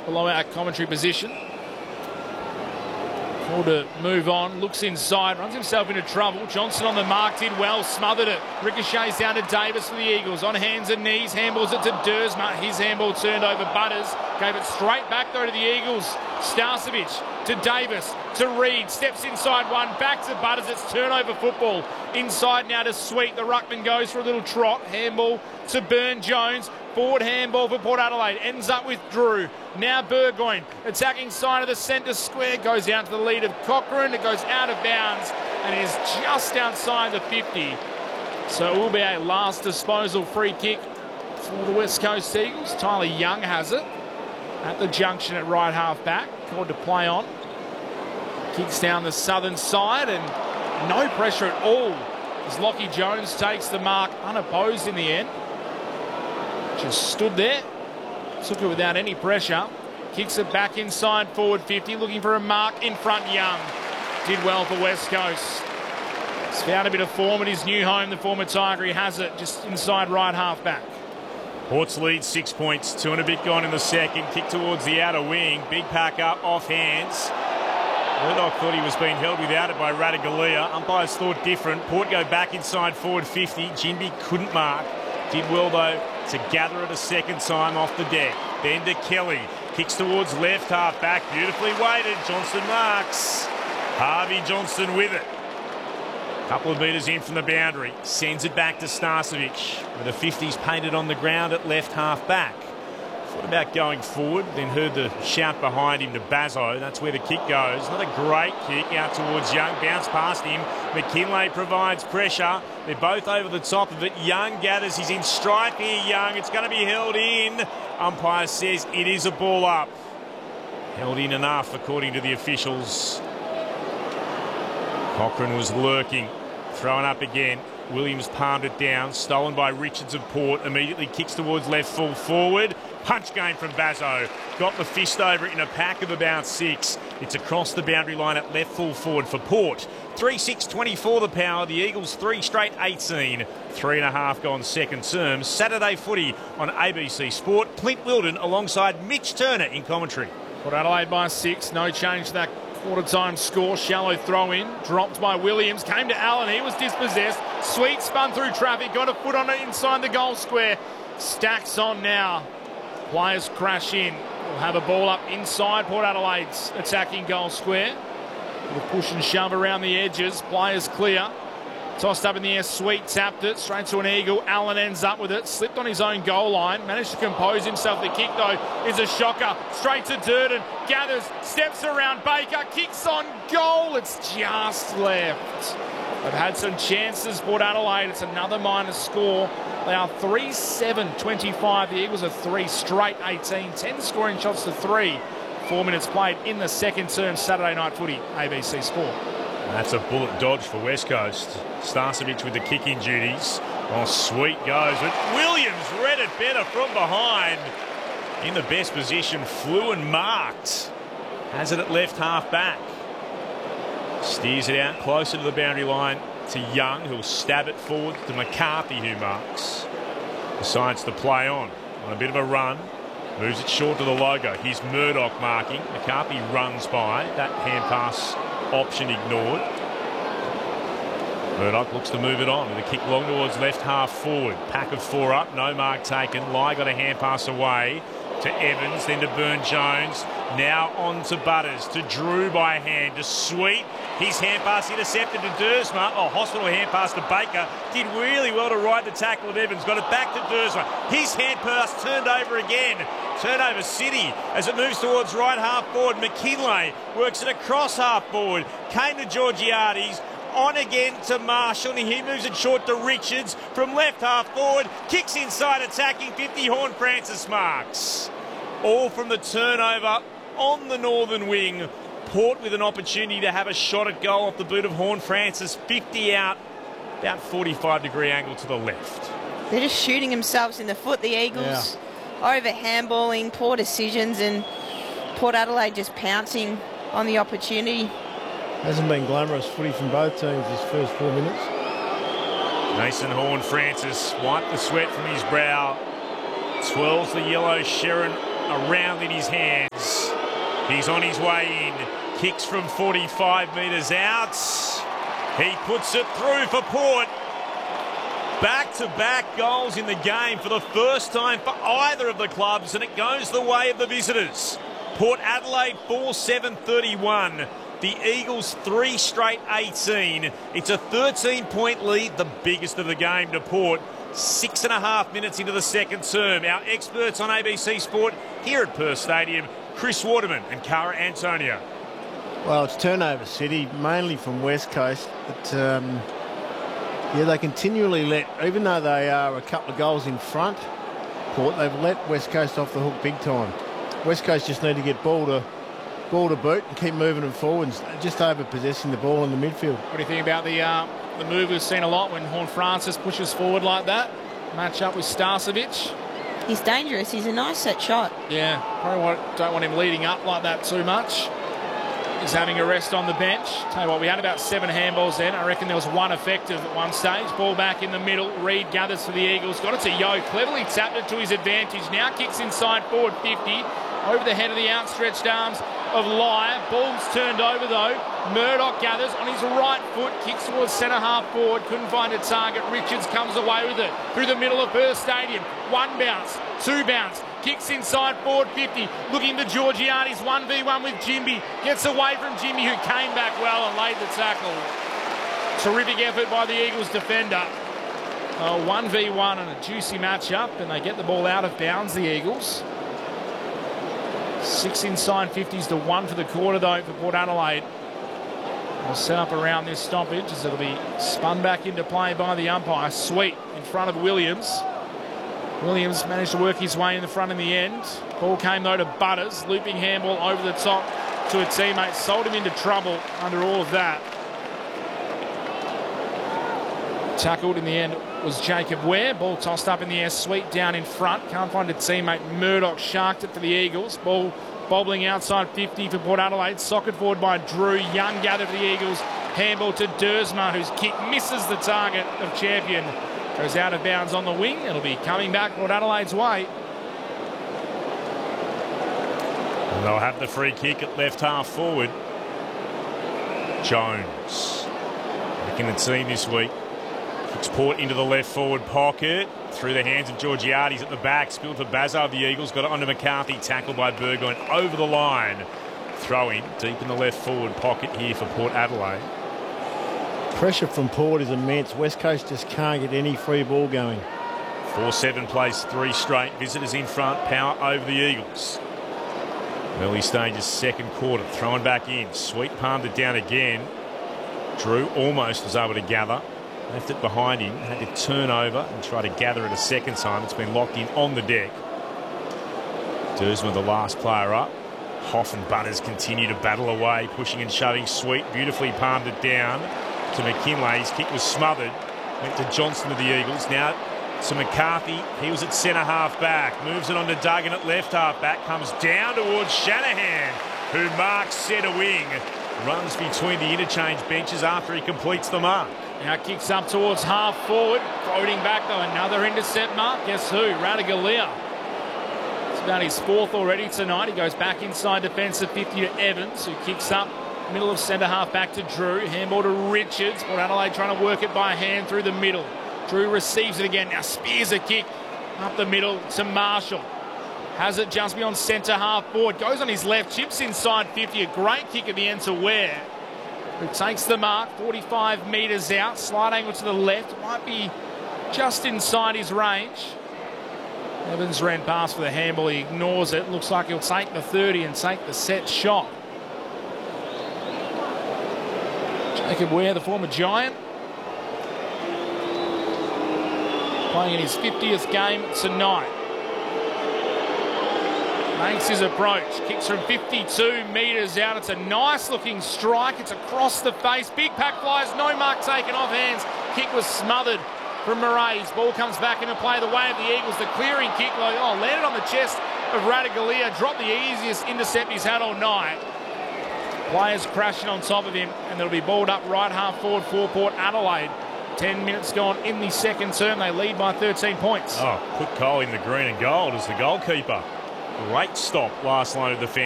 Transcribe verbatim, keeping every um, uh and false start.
below our commentary position. Called to move on, looks inside, runs himself into trouble. Johnson on the mark, did well, smothered it. Ricochets down to Davis for the Eagles. On hands and knees, handballs it to Dersma. His handball turned over Butters. Gave it straight back though to the Eagles. Starcevic to Davis, to Reed. Steps inside one, back to Butters. It's turnover football. Inside now to Sweet. The ruckman goes for a little trot. Handball to Burne-Jones. Forward handball for Port Adelaide. Ends up with Drew. Now Burgoyne attacking side of the centre square. Goes out to the lead of Cochrane. It goes out of bounds and is just outside the fifty. So it will be a last disposal free kick for the West Coast Eagles. Tyler Young has it at the junction at right half back. Called to play on. Kicks down the southern side and no pressure at all as Lockie Jones takes the mark unopposed in the end. Just stood there, took it without any pressure. Kicks it back inside forward fifty, looking for a mark in front. Young did well for West Coast. He's found a bit of form at his new home. The former Tiger, he has it just inside right half back. Ports lead six points, two and a bit gone in the second. Kick towards the outer wing. Big pack up, off hands. Murdoch thought he was being held without it by Ratugolea. Umpires thought different. Port go back inside forward fifty. Ginbey couldn't mark. Did well, though, to gather it a second time off the deck. Then to Kelly. Kicks towards left half back. Beautifully weighted. Johnson marks. Harvey Johnson with it. Couple of metres in from the boundary. Sends it back to Starcevic. With the fifties painted on the ground at left half back. Thought about going forward, then heard the shout behind him to Bazzo. That's where the kick goes. Not a great kick out towards Young. Bounce past him. McKinlay provides pressure. They're both over the top of it. Young gathers. He's in strike here, Young. It's going to be held in. Umpire says it is a ball up. Held in enough, according to the officials. Cochrane was lurking. Thrown up again. Williams palmed it down. Stolen by Richards of Port. Immediately kicks towards left full forward. Punch game from Bazzo. Got the fist over it in a pack of about six. It's across the boundary line at left full forward for Port. three six twenty-four the power. The Eagles three straight eighteen. Three and a half gone second term. Saturday footy on A B C Sport. Clint Wilden alongside Mitch Turner in commentary. Port Adelaide by six. No change to that quarter-time score. Shallow throw in. Dropped by Williams. Came to Allen. He was dispossessed. Sweet spun through traffic. Got a foot on it inside the goal square. Stacks on now. Players crash in. We'll have a ball up inside Port Adelaide's attacking goal square. With a push and shove around the edges. Players clear. Tossed up in the air. Sweet tapped it. Straight to an eagle. Allen ends up with it. Slipped on his own goal line. Managed to compose himself. The kick, though, is a shocker. Straight to Durden. Gathers. Steps around Baker. Kicks on goal. It's just left. They've had some chances, Port Adelaide. It's another minus score. They are three seven twenty-five. The Eagles are three straight eighteen. ten scoring shots to three. Four minutes played in the second term. Saturday night footy, A B C Sport. That's a bullet dodge for West Coast. Starcevic with the kicking duties. Oh, Sweet goes. But Williams read it better from behind. In the best position, flew and marked. Has it at left half back. Steers it out closer to the boundary line to Young, who'll stab it forward to McCarthy, who marks. Decides to play on. On a bit of a run. Moves it short to the logo. Here's Murdoch marking. McCarthy runs by. That hand pass option ignored. Murdoch looks to move it on with a kick long towards left half forward. Pack of four up. No mark taken. Lai got a hand pass away to Evans, then to Burne-Jones. Now on to Butters, to Drew by hand, to Sweet. His hand pass intercepted to Dersma. Oh, hospital hand pass to Baker. Did really well to ride the tackle of Evans. Got it back to Dersma. His hand pass turned over again. Turnover City as it moves towards right half forward. McKinlay works it across half forward. Came to Georgiades. On again to Marshall, and he moves it short to Richards from left half forward. Kicks inside, attacking fifty. Horne-Francis marks. All from the turnover on the northern wing. Port with an opportunity to have a shot at goal off the boot of Horne-Francis. fifty out, about forty-five degree angle to the left. They're just shooting themselves in the foot, the Eagles. Yeah. Over handballing, poor decisions, and Port Adelaide just pouncing on the opportunity. Hasn't been glamorous footy from both teams this first four minutes. Mason Horne-Francis wiped the sweat from his brow. Twirls the yellow Sherrin around in his hands. He's on his way in. Kicks from forty-five metres out. He puts it through for Port. Back-to-back goals in the game for the first time for either of the clubs, and it goes the way of the visitors. Port Adelaide four seven thirty-one. The Eagles three straight eighteen. It's a thirteen point lead, the biggest of the game to Port. Six and a half minutes into the second term. Our experts on A B C Sport here at Perth Stadium, Chris Waterman and Cara Antonio. Well, it's turnover city, mainly from West Coast. But um, yeah, they continually let, even though they are a couple of goals in front, Port, they've let West Coast off the hook big time. West Coast just need to get ball to ball to boot and keep moving them forwards, just over possessing the ball in the midfield. What do you think about the uh, the move we've seen a lot when Horne-Francis pushes forward like that? Match up with Starcevic. He's dangerous. He's a nice set shot. Yeah, probably want, don't want him leading up like that too much. He's having a rest on the bench. Tell you what, we had about seven handballs then. I reckon there was one effective at one stage. Ball back in the middle. Reid gathers for the Eagles. Got it to Yeo. Cleverly tapped it to his advantage. Now kicks inside forward fifty. Over the head of the outstretched arms of Lyle. Ball's turned over though. Murdoch gathers on his right foot. Kicks towards centre half forward. Couldn't find a target. Richards comes away with it. Through the middle of Perth Stadium. One bounce. Two bounce. Kicks inside forward fifty. Looking to Georgiades. one v one with Jimby. Gets away from Jimmy, who came back well and laid the tackle. Terrific effort by the Eagles defender. Uh, one v one and a juicy matchup, and they get the ball out of bounds, the Eagles. Six inside fifties to one for the quarter, though, for Port Adelaide. We'll set up around this stoppage as it'll be spun back into play by the umpire. Sweet in front of Williams. Williams managed to work his way in the front in the end. Ball came, though, to Butters. Looping handball over the top to a teammate. Sold him into trouble under all of that. Tackled in the end was Jacob Ware. Ball tossed up in the air. Sweet down in front. Can't find a teammate. Murdoch sharked it for the Eagles. Ball bobbling outside fifty for Port Adelaide. Socket forward by Drew. Young gathered for the Eagles. Handball to Dersma, whose kick misses the target of Champion. Goes out of bounds on the wing. It'll be coming back Port Adelaide's way. And they'll have the free kick at left half forward. Jones. Making the team this week. Kicks Port into the left forward pocket. Through the hands of Georgiades at the back. Spilled to Bazar of the Eagles. Got it onto McCarthy. Tackled by Burgoyne over the line. Throwing deep in the left forward pocket here for Port Adelaide. Pressure from Port is immense. West Coast just can't get any free ball going. four seven plays three straight. Visitors in front. Power over the Eagles. Early stages, second quarter. Throwing back in. Sweet palmed it down again. Drew almost was able to gather. Left it behind him. Had to turn over and try to gather it a second time. It's been locked in on the deck. Dersma, the last player up. Hoff and Butters continue to battle away. Pushing and shoving. Sweet beautifully palmed it down to McKinlay. His kick was smothered. Went to Johnson of the Eagles. Now to McCarthy. He was at centre half back. Moves it on to Duggan at left half back. Comes down towards Shanahan, who marks centre wing. Runs between the interchange benches after he completes the mark. Now kicks up towards half forward. Floating back, though. Another intercept mark. Guess who? Ratugolea. It's about his fourth already tonight. He goes back inside defensive fifty to Evans, who kicks up middle of centre half back to Drew. Handball to Richards. Port Adelaide trying to work it by hand through the middle. Drew receives it again. Now spears a kick up the middle to Marshall. Has it just beyond centre half forward. Goes on his left. Chips inside fifty. A great kick at the end to Ware, who takes the mark. forty-five metres out. Slight angle to the left. Might be just inside his range. Evans ran past for the handball. He ignores it. Looks like he'll take the thirty and take the set shot. Jacob Ware, the former Giant, playing in his fiftieth game tonight. Makes his approach. Kicks from fifty-two metres out. It's a nice looking strike. It's across the face. Big pack flies. No mark taken off hands. Kick was smothered from Moraes. Ball comes back into play the way of the Eagles. The clearing kick, oh, landed on the chest of Ratugolea. Dropped the easiest intercept he's had all night. Players crashing on top of him, and they'll be balled up right half forward for Port Adelaide. Ten minutes gone in the second term. They lead by thirteen points. Oh, put Cole in the green and gold as the goalkeeper. Great stop last line of defence.